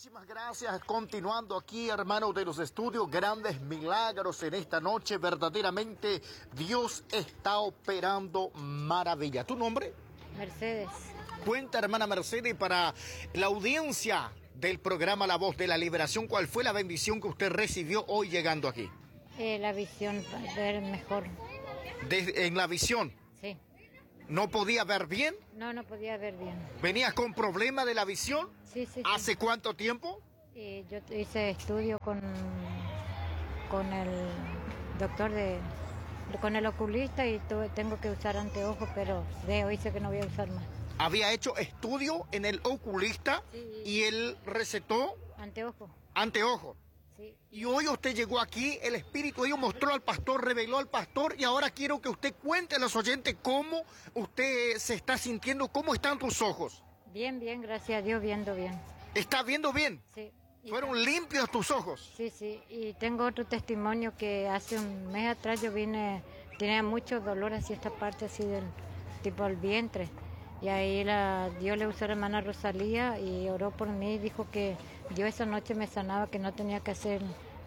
Muchísimas gracias. Continuando aquí, hermanos de los estudios, grandes milagros en esta noche. Verdaderamente Dios está operando maravilla. ¿Tu nombre? Mercedes. Cuenta, hermana Mercedes, para la audiencia del programa La Voz de la Liberación, ¿cuál fue la bendición que usted recibió hoy llegando aquí? La visión, ver mejor. En la visión. Sí. ¿No podía ver bien? No podía ver bien. ¿Venías con problema de la visión? Sí. ¿Hace cuánto tiempo? Yo hice estudio con el doctor con el oculista y tengo que usar anteojos, pero dice que no voy a usar más. Había hecho estudio en el oculista, sí, y él recetó anteojos. Sí. Y hoy usted llegó aquí, el Espíritu de Dios mostró al pastor, reveló al pastor, y ahora quiero que usted cuente a los oyentes cómo usted se está sintiendo, cómo están tus ojos. Bien, gracias a Dios, viendo bien. ¿Estás viendo bien? Sí. ¿Fueron limpios tus ojos? Sí, y tengo otro testimonio que hace un mes atrás yo tenía mucho dolor hacia esta parte así del tipo el vientre. Y ahí Dios le usó a la hermana Rosalía y oró por mí y dijo que Dios esa noche me sanaba, que no tenía que hacer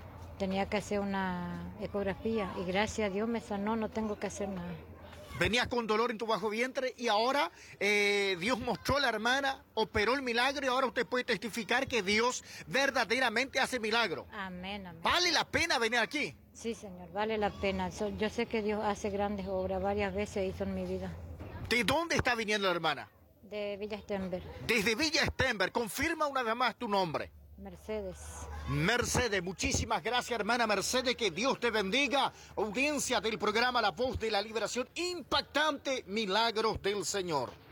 una ecografía. Y gracias a Dios me sanó, no tengo que hacer nada. Venías con dolor en tu bajo vientre y ahora Dios mostró a la hermana, operó el milagro y ahora usted puede testificar que Dios verdaderamente hace milagro. Amén. ¿Vale la pena venir aquí? Sí, Señor, vale la pena. Yo sé que Dios hace grandes obras, varias veces hizo en mi vida. ¿De dónde está viniendo la hermana? De Villa Stenberg. Desde Villa Stenberg. Confirma una vez más tu nombre. Mercedes. Mercedes, muchísimas gracias, hermana Mercedes, que Dios te bendiga. Audiencia del programa La Voz de la Liberación, impactante milagros del Señor.